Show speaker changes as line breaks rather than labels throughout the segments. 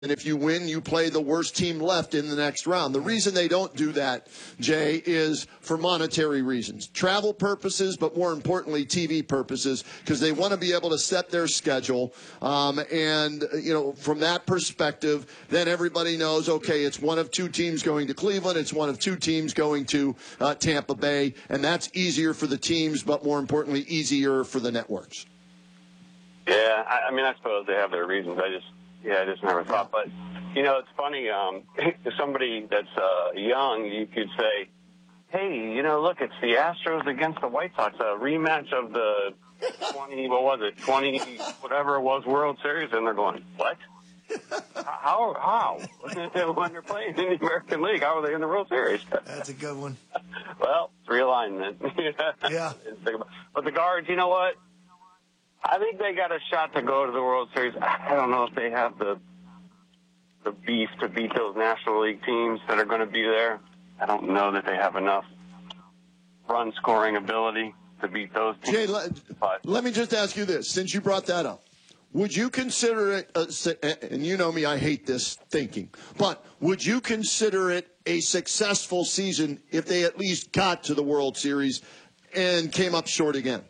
And if you win, you play the worst team left in the next round. The reason they don't do that, Jay, is for monetary reasons. Travel purposes, but more importantly, TV purposes, because they want to be able to set their schedule. And, you know, from that perspective, then everybody knows, okay, it's one of two teams going to Cleveland. It's one of two teams going to Tampa Bay. And that's easier for the teams, but more importantly, easier for the networks.
Yeah, I mean, I suppose they have their reasons. I just never thought. But, you know, it's funny. If somebody that's young, you could say, hey, you know, look, it's the Astros against the White Sox, a rematch of the 20 whatever it was, World Series. And they're going, what? How? When they're playing in the American League, how are they in the World Series?
That's a good one.
Well, it's realignment.
Yeah.
But the Guards, you know what? I think they got a shot to go to the World Series. I don't know if they have the beef to beat those National League teams that are going to be there. I don't know that they have enough run-scoring ability to beat those teams.
Jay, let me just ask you this. Since you brought that up, would you consider it, and you know me, I hate this thinking, but would you consider it a successful season if they at least got to the World Series and came up short again?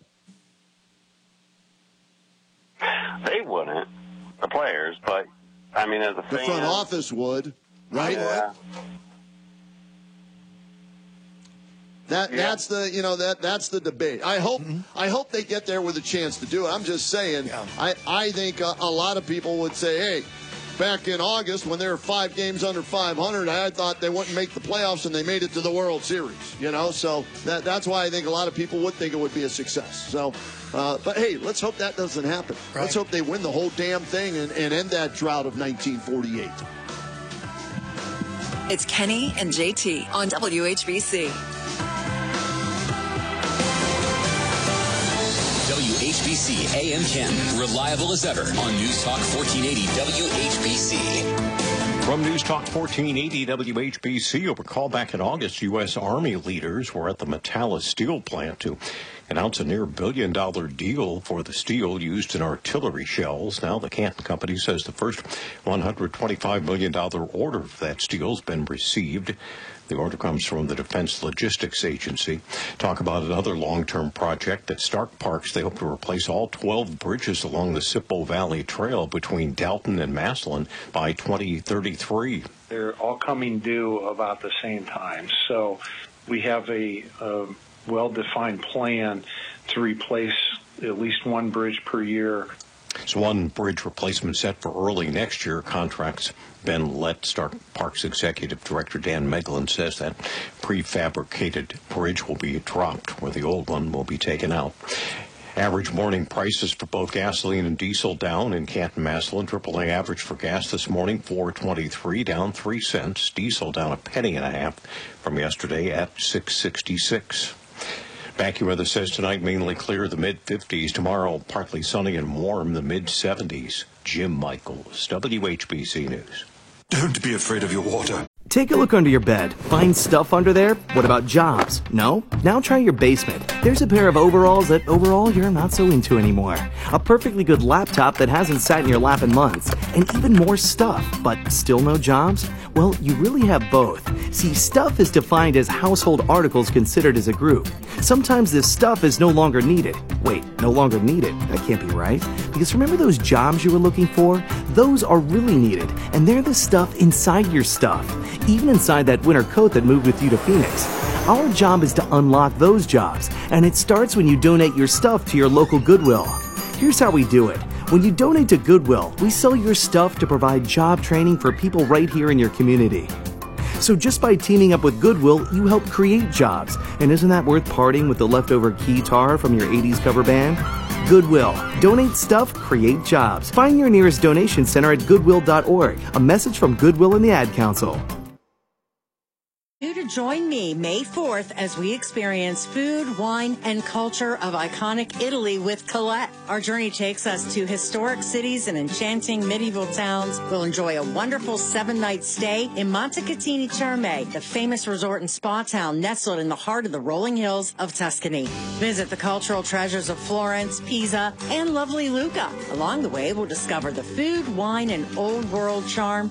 They wouldn't, the players, but, I mean, as a fan.
The front office would, right?
Yeah.
That's the debate. I hope they get there with a chance to do it. I'm just saying, I think a lot of people would say, hey, back in August when they were 5 games under 500, I thought they wouldn't make the playoffs, and they made it to the World Series. You know, so that's why I think a lot of people would think it would be a success. So, but hey, let's hope that doesn't happen. Right. Let's hope they win the whole damn thing and end that drought of 1948.
It's Kenny and JT on WHBC.
WHBC AM Ken, reliable as ever on News Talk 1480 WHBC.
From News Talk 1480 WHBC, you'll recall back in August, U.S. Army leaders were at the Metallus steel plant to announce a near $1 billion deal for the steel used in artillery shells. Now the Canton company says the first $125 million order for that steel has been received. The order comes from the Defense Logistics Agency. Talk about another long-term project at Stark Parks. They hope to replace all 12 bridges along the Sippo Valley Trail between Dalton and Massillon by 2033.
They're all coming due about the same time. So we have a well-defined plan to replace at least one bridge per year.
So one bridge replacement set for early next year. Contracts been let. Stark Parks Executive Director Dan Meglin says that prefabricated bridge will be dropped where the old one will be taken out. Average morning prices for both gasoline and diesel down in Canton, Massillon. AAA average for gas this morning, $4.23, down 3 cents. Diesel down 1.5 pennies from yesterday at $6.66. AccuWeather says tonight mainly clear, the mid-50s. Tomorrow partly sunny and warm, the mid-70s. Jim Michaels, WHBC News.
Don't be afraid of your water.
Take a look under your bed. Find stuff under there? What about jobs? No? Now try your basement. There's a pair of overalls that overall you're not so into anymore. A perfectly good laptop that hasn't sat in your lap in months. And even more stuff, but still no jobs? Well, you really have both. See, stuff is defined as household articles considered as a group. Sometimes this stuff is no longer needed. Wait, no longer needed? That can't be right. Because remember those jobs you were looking for? Those are really needed, and they're the stuff inside your stuff. Even inside that winter coat that moved with you to Phoenix. Our job is to unlock those jobs, and it starts when you donate your stuff to your local Goodwill. Here's how we do it. When you donate to Goodwill, we sell your stuff to provide job training for people right here in your community. So just by teaming up with Goodwill, you help create jobs. And isn't that worth parting with the leftover guitar from your 80s cover band? Goodwill. Donate stuff, create jobs. Find your nearest donation center at goodwill.org. A message from Goodwill and the Ad Council.
to join me May 4th as we experience food, wine, and culture of iconic Italy with Colette. Our journey takes us to historic cities and enchanting medieval towns. We'll enjoy a wonderful 7-night stay in Montecatini Terme, the famous resort and spa town nestled in the heart of the rolling hills of Tuscany. Visit the cultural treasures of Florence, Pisa, and lovely Lucca. Along the way, we'll discover the food, wine, and old world charm